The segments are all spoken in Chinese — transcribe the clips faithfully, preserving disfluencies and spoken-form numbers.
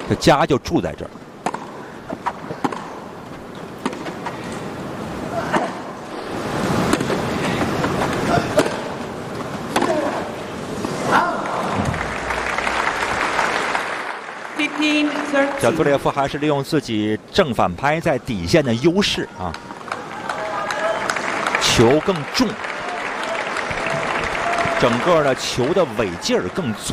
这家就住在这儿。小祖列夫还是利用自己正反拍在底线的优势啊，球更重，整个的球的尾劲儿更足。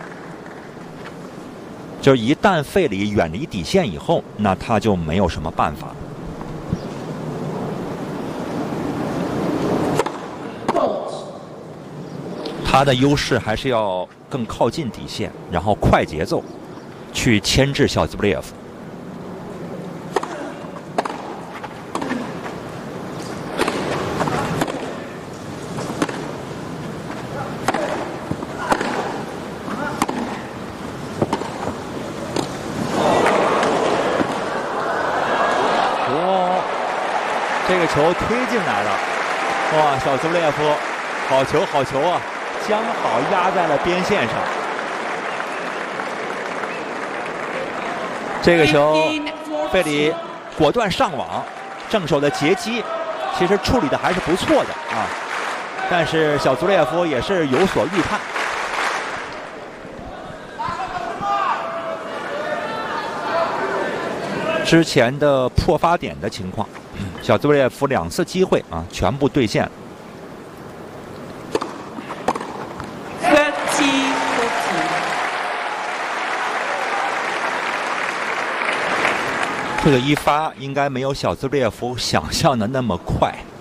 就是一旦费里远离底线以后，那他就没有什么办法。他的优势还是要更靠近底线，然后快节奏去牵制小兹布列夫。哦，这个球推进来了，哇！小兹布列夫，好球，好球啊！刚好压在了边线上。这个球，费里果断上网，正手的截击，其实处理的还是不错的啊。但是小祖列夫也是有所预判。之前的破发点的情况，小祖列夫两次机会啊，全部兑现了。这个一发应该没有小兹列夫想象的那么快。